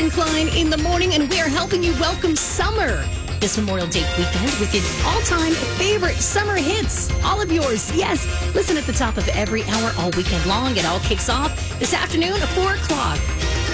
Klein in the morning, and we are helping you welcome summer this Memorial Day weekend with your all-time favorite summer hits. All of yours. Yes. Listen at the top of every hour all weekend long. It all kicks off this afternoon at 4 o'clock.